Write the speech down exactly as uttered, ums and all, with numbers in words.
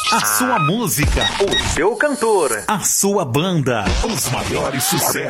A sua música, o seu cantor, a sua banda, os maiores sucessos.